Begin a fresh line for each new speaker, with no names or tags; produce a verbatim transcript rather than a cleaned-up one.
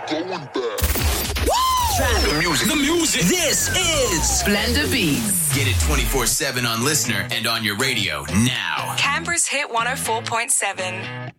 going back.
The music. The music.
This is Splendor Beats.
Get it twenty-four seven on Listener and on your radio now.
Canberra's Hit one oh four point seven.